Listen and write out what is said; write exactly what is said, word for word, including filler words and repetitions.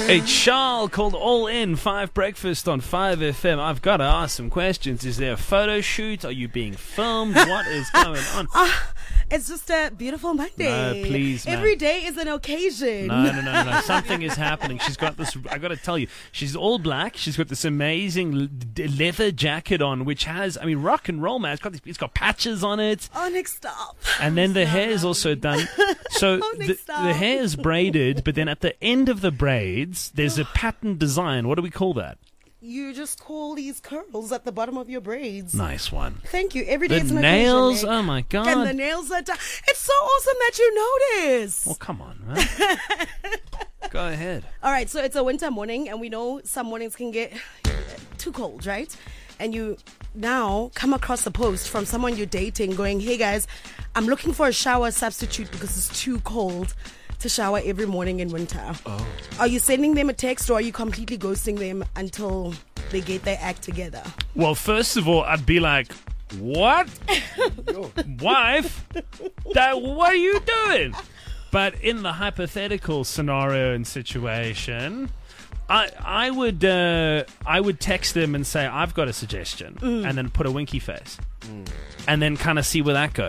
It's Charles called All In five Breakfast on five F M. I've got to ask some questions. Is there a photo shoot? Are you being filmed? What is going on? Uh, it's just a beautiful Monday. No, please, man. Every day is an occasion. No, no, no, no, no. Something is happening. She's got this. I got to tell you, she's all black. She's got this amazing l- leather jacket on, which has, I mean, rock and roll, man. It's got these, it's got patches on it. Oh, Nick, stop. And then the hair is also done. So Oh, Nick, the, stop. the hair is braided, but then at the end of the braids, there's a pattern design. What do we call that? You just call these curls at the bottom of your braids. Nice one. Thank you. Every day The it's an nails, occasion, Nick. oh my God. And the nails are done. It's so awesome that you notice. Well, come on, man. Go ahead. All right, so it's a winter morning, and we know some mornings can get too cold, right? And you now come across a post from someone you're dating going, hey guys, I'm looking for a shower substitute because it's too cold to shower every morning in winter. Oh. Are you sending them a text, or are you completely ghosting them until they get their act together? Well, first of all, I'd be like, what? Wife? That, what are you doing? But in the hypothetical scenario and situation, I I would uh, I would text them and say, I've got a suggestion, Mm. and then put a winky face, and then kind of see where that goes.